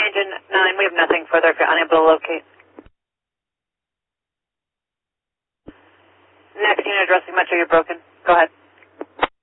engine 9, we have nothing further if you're unable to locate. Next unit addressing Metro, you're broken. Go ahead.